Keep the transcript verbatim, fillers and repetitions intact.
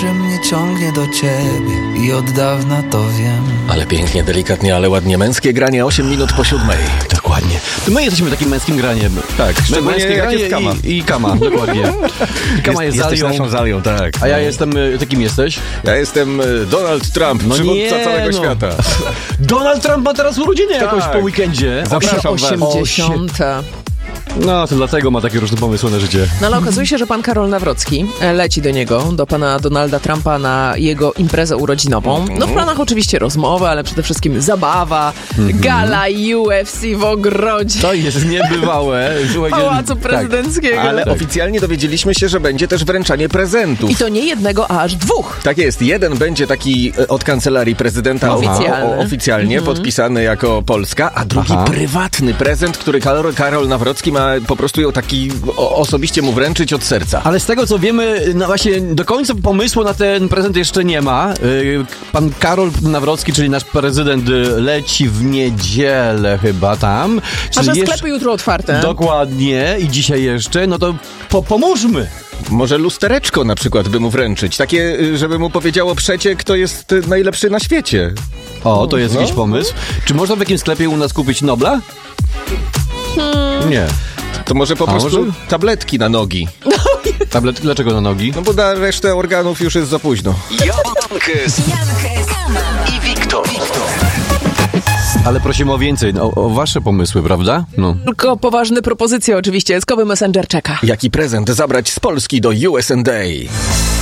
że mnie ciągnie do ciebie i od dawna to wiem. Ale pięknie, delikatnie, ale ładnie. Męskie granie, osiem minut po siódmej. Dokładnie. To my jesteśmy takim męskim graniem. Tak, szczególnie męskie jak granie jest Kama. i, i Kama, dokładnie. I Kama jest, jest Zalią. naszą Zalią, tak. A ja jestem, ty kim jesteś? Ja jestem Donald Trump, No przywódca nie, całego no. świata. Donald Trump ma teraz urodziny Tak. jakoś po weekendzie. Zapraszam was. osiemdziesiąte. No, to dlatego ma takie różne pomysły na życie. No ale okazuje się, że pan Karol Nawrocki leci do niego, do pana Donalda Trumpa na jego imprezę urodzinową. No w planach oczywiście rozmowa, ale przede wszystkim zabawa, gala U F C w ogrodzie To jest niebywałe. Słuchajcie, Pałacu Prezydenckiego. Ale oficjalnie dowiedzieliśmy się, że będzie też wręczanie prezentów. I to nie jednego, a aż dwóch. Tak jest, jeden będzie taki e, od kancelarii prezydenta Oficjalny. o, o, oficjalnie podpisany jako Polska, a drugi Aha. prywatny prezent, który Karol, Karol Nawrocki ma po prostu ją taki o, osobiście mu wręczyć od serca. Ale z tego co wiemy, no właśnie do końca pomysłu na ten prezent jeszcze nie ma. Yy, Pan Karol Nawrocki, czyli nasz prezydent, y, leci w niedzielę chyba tam. A że jeszcze- sklepy jutro otwarte. Dokładnie i dzisiaj jeszcze, no to po, pomóżmy. Może lustereczko na przykład by mu wręczyć. Takie, y, żeby mu powiedziało przecie, kto jest y, najlepszy na świecie. O, to jest No. jakiś pomysł. Czy można w jakimś sklepie u nas kupić Nobla? Hmm. Nie. To może po A prostu może? tabletki na nogi. Tablet, dlaczego na nogi? No bo na resztę organów już jest za późno. Jankes i Wiktor. Ale prosimy o więcej, no, o, o wasze pomysły, prawda? No. Tylko poważne propozycje oczywiście. Skowy Messenger czeka. Jaki prezent zabrać z Polski do U S A?